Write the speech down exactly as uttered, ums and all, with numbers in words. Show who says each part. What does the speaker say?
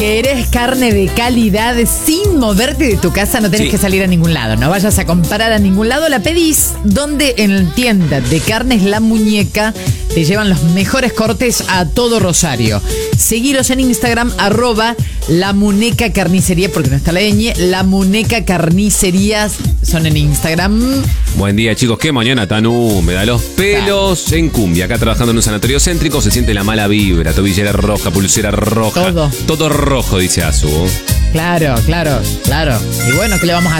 Speaker 1: ¿Querés carne de calidad sin moverte de tu casa? No tenés
Speaker 2: Sí.
Speaker 1: que salir a ningún lado. No vayas a comprar a ningún lado. La pedís donde en la tienda de carnes La Muñeca te llevan los mejores cortes a todo Rosario. Seguilos en Instagram, arroba La Muñeca Carnicería, porque no está la ñ. La Muñeca Carnicerías son en Instagram.
Speaker 2: Buen día, chicos. Qué mañana tan húmeda. Los pelos en cumbia. Acá trabajando en un sanatorio céntrico se siente la mala vibra. Tobillera roja, pulsera roja.
Speaker 1: Todo.
Speaker 2: Todo rojo, dice Azu.
Speaker 1: Claro, claro, claro. Y bueno, ¿qué le vamos a